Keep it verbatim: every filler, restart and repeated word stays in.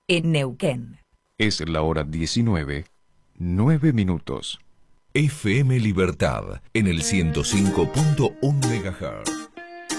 en Neuquén. Es la hora diecinueve, nueve minutos. F M Libertad en el ciento cinco punto uno megahertz.